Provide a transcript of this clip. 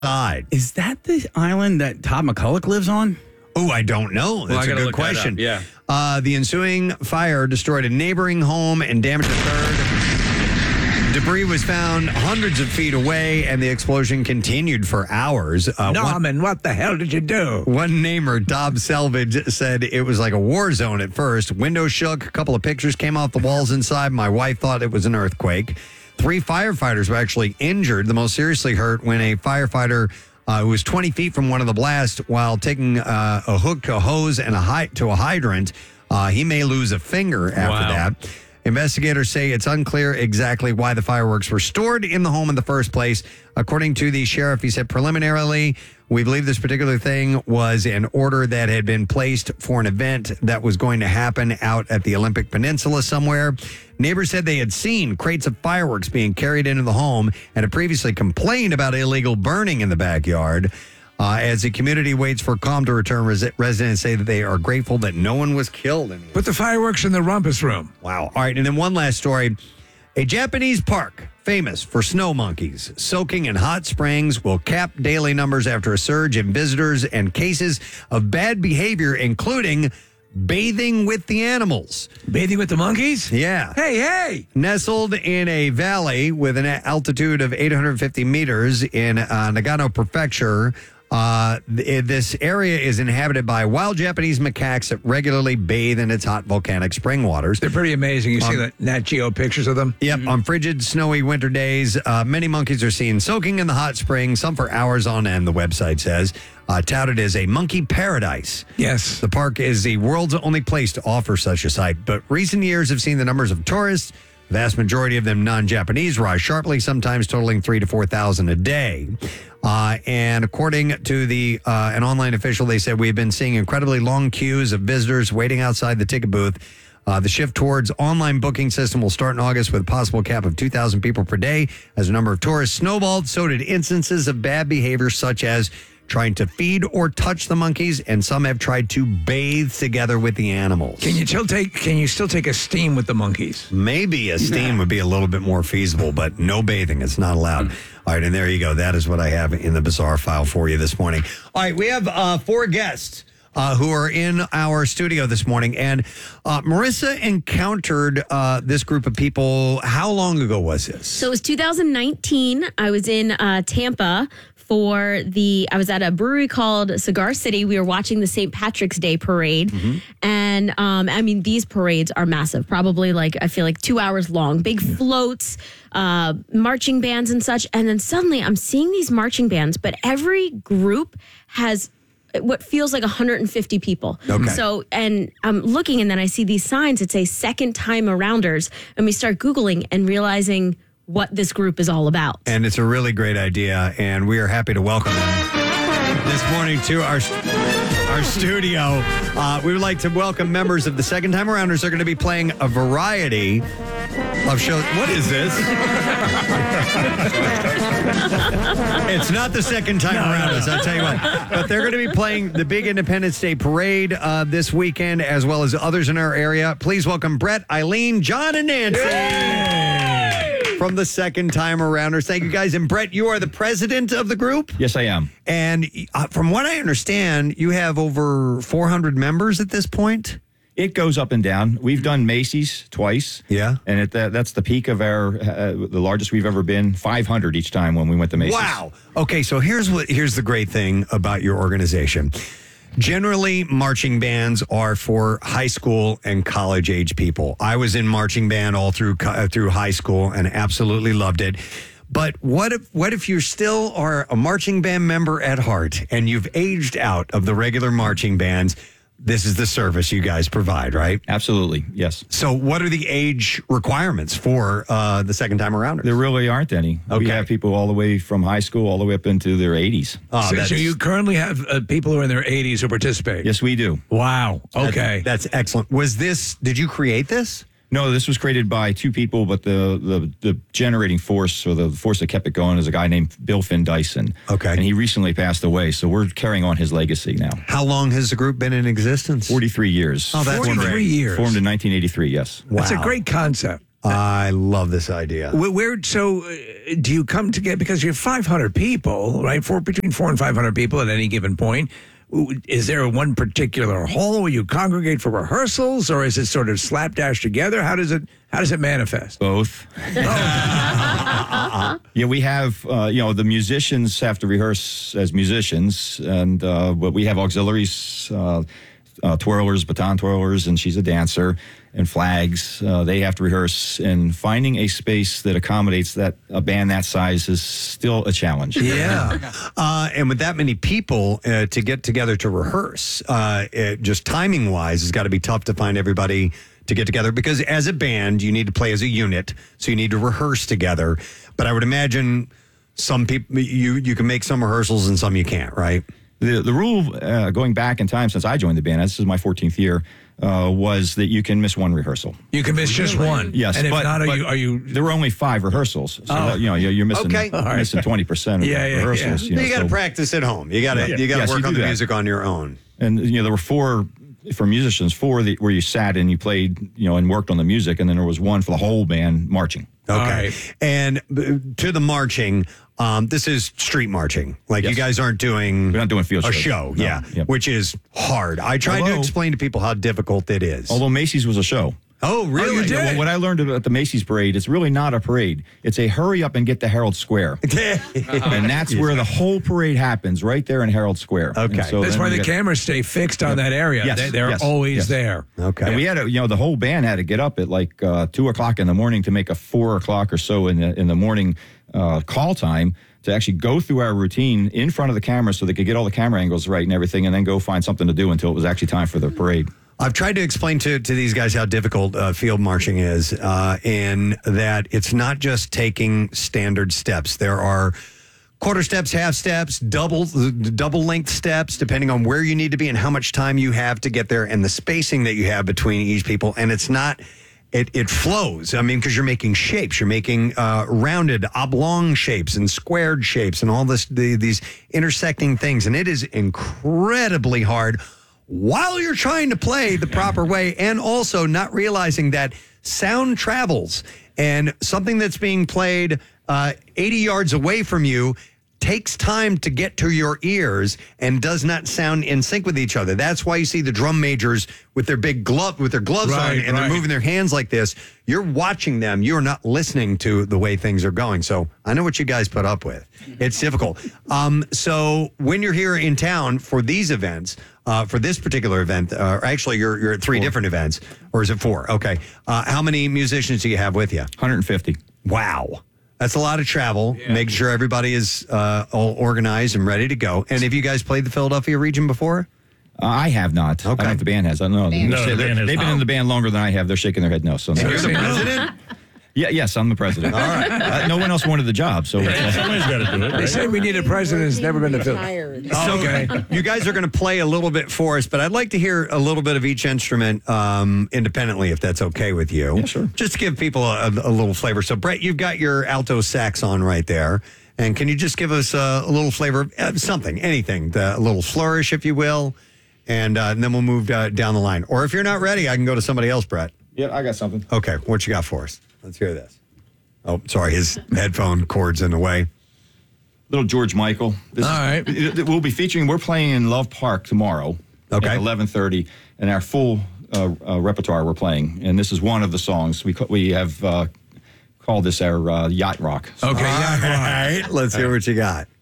side. Is that the island that Todd McCulloch lives on? Oh, I don't know. That's a good question. Yeah. The ensuing fire destroyed a neighboring home and damaged a third. Debris was found hundreds of feet away, and the explosion continued for hours. Norman, what the hell did you do? One neighbor, Dob Selvage, said it was like a war zone at first. Windows shook. A couple of pictures came off the walls inside. My wife thought it was an earthquake. 3 firefighters were actually injured. The most seriously hurt when a firefighter who was 20 feet from one of the blasts while taking a hook, a hose, and to a hydrant. He may lose a finger after that. Investigators say it's unclear exactly why the fireworks were stored in the home in the first place. According to the sheriff, he said preliminarily, we believe this particular thing was an order that had been placed for an event that was going to happen out at the Olympic Peninsula somewhere. Neighbors said they had seen crates of fireworks being carried into the home and had previously complained about illegal burning in the backyard. As the community waits for calm to return, residents say that they are grateful that no one was killed. Put the fireworks in the rumpus room. Wow. All right. And then one last story. A Japanese park famous for snow monkeys soaking in hot springs will cap daily numbers after a surge in visitors and cases of bad behavior, including bathing with the animals. Bathing with the monkeys? Yeah. Hey. Nestled in a valley with an altitude of 850 meters in Nagano Prefecture, this area is inhabited by wild Japanese macaques that regularly bathe in its hot volcanic spring waters. They're pretty amazing. You see the Nat Geo pictures of them? Yep. On frigid, snowy winter days, many monkeys are seen soaking in the hot spring, some for hours on end, the website says. Touted as a monkey paradise. Yes. The park is the world's only place to offer such a site, but recent years have seen the numbers of tourists, the vast majority of them non-Japanese, rise sharply, sometimes totaling 3,000 to 4,000 a day. And according to an online official, they said, we've been seeing incredibly long queues of visitors waiting outside the ticket booth. The shift towards online booking system will start in August with a possible cap of 2,000 people per day. As the number of tourists snowballed, so did instances of bad behavior, such as trying to feed or touch the monkeys, and some have tried to bathe together with the animals. Can you still take a steam with the monkeys? Maybe a steam would be a little bit more feasible, but no bathing. It's not allowed. All right, and there you go. That is what I have in the bizarre file for you this morning. All right, we have 4 guests who are in our studio this morning, and Marissa encountered this group of people. How long ago was this? So it was 2019. I was in Tampa I was at a brewery called Cigar City. We were watching the St. Patrick's Day parade. And these parades are massive, probably I feel like 2 hours long, big floats, marching bands and such. And then suddenly I'm seeing these marching bands, but every group has what feels like 150 people. Okay. So, and I'm looking and then I see these signs that say second time arounders. And we start Googling and realizing what this group is all about. And it's a really great idea, and we are happy to welcome them this morning to our studio. We would like to welcome members of the Second Time Arounders. They're going to be playing a variety of shows. What is this? It's not the Second Time Arounders, I'll tell you what. But they're going to be playing the big Independence Day Parade this weekend, as well as others in our area. Please welcome Brett, Eileen, John, and Nancy. Yay! From the Second Time Arounders. Thank you, guys. And Brett, you are the president of the group? Yes, I am. And from what I understand, you have over 400 members at this point? It goes up and down. We've done Macy's twice. Yeah. And that's the peak of our, the largest we've ever been, 500 each time when we went to Macy's. Wow. Okay, so here's the great thing about your organization. Generally, marching bands are for high school and college age people. I was in marching band all through high school and absolutely loved it. But what if you still are a marching band member at heart and you've aged out of the regular marching bands? This is the service you guys provide, right? Absolutely, yes. So what are the age requirements for the Second Time Arounders? There really aren't any. Okay. We have people all the way from high school all the way up into their 80s. So you currently have people who are in their 80s who participate? Yes, we do. Wow. Okay. That's excellent. Did you create this? No, this was created by 2 people, but the generating force, or the force that kept it going, is a guy named Bill Finn Dyson. Okay. And he recently passed away, so we're carrying on his legacy now. How long has the group been in existence? 43 years. Oh, that's 43 great. years. Formed in 1983, yes. Wow. That's a great concept. I love this idea. Do you come together because you're 500 people, right? Between 400 and 500 people at any given point. Is there one particular hall where you congregate for rehearsals, or is it sort of slapdash together? How does it manifest? Both. Yeah, we have, the musicians have to rehearse as musicians, but we have auxiliaries, twirlers, baton twirlers, and she's a dancer, and flags. They have to rehearse, and finding a space that accommodates a band that size is still a challenge. Yeah. And with that many people to get together to rehearse, just timing wise, it's got to be tough to find everybody to get together, because as a band, you need to play as a unit. So you need to rehearse together. But I would imagine some people, you can make some rehearsals and some you can't, right? The rule going back in time since I joined the band, this is my 14th year, was that you can miss one rehearsal. You can miss just one. Yes, and if but, not, but are you? There were only 5 rehersals, so you're missing missing 20% of the rehearsals. You got to practice at home. You got to work on the music on your own. And there were 4 for musicians, 4 where you sat and you played, and worked on the music, and then there was 1 for the whole band marching. Okay. Right. And to the marching, this is street marching. Like you guys aren't doing... We're not doing field a shows. show, No. yeah, Yep. which is hard. I tried to explain to people how difficult it is. Although Macy's was a show. Oh, really? you did? Well, what I learned at the Macy's parade, it's really not a parade. It's a hurry up and get to Herald Square. And that's where the whole parade happens, right there in Herald Square. Okay. And so That's then why we the got- cameras stay fixed on that area. Yes, They're yes, always yes. there. Okay. And we had the whole band had to get up at like 2 o'clock in the morning to make a 4 o'clock or so in the morning call time to actually go through our routine in front of the camera so they could get all the camera angles right and everything, and then go find something to do until it was actually time for the parade. I've tried to explain to these guys how difficult field marching is, in that it's not just taking standard steps. There are quarter steps, half steps, double length steps, depending on where you need to be and how much time you have to get there and the spacing that you have between each people. And it's not... It flows. I mean, because you're making shapes. You're making rounded, oblong shapes and squared shapes and all these intersecting things. And it is incredibly hard while you're trying to play the proper way, and also not realizing that sound travels, and something that's being played 80 yards away from you takes time to get to your ears and does not sound in sync with each other. That's why you see the drum majors with their gloves on, and they're moving their hands like this. You're watching them. You're not listening to the way things are going. So I know what you guys put up with. It's difficult. So when you're here in town for these events, for this particular event, actually you're at 3 different events, or is it 4? Okay. How many musicians do you have with you? 150. Wow. That's a lot of travel. Make sure everybody is all organized and ready to go. And have you guys played the Philadelphia region before? I have not. Okay. I don't know if the band has. I don't know. the band has They've been in the band longer than I have. They're shaking their head no. So You're the president? yes, I'm the president. All right. No one else wanted the job, so Somebody's got to do it. They Right? say we need a president who's never been to Philly. So you guys are going to play a little bit for us, but I'd like to hear a little bit of each instrument independently, if that's okay with you. Yeah, sure. Just to give people a little flavor. So, Brett, you've got your alto sax on right there. And can you just give us a little flavor of something, anything, a little flourish, if you will, and then we'll move down the line. Or if you're not ready, I can go to somebody else, Brett. yeah, I got something. Okay, what you got for us? Let's hear this. Oh, sorry, his headphone cord's in the way. Little George Michael. All right. We'll be featuring. We're playing in Love Park tomorrow. Okay. At 11:30, and our full repertoire we're playing, and this is one of the songs we have called this our yacht rock. Okay, All yeah. right, let's hear what you got.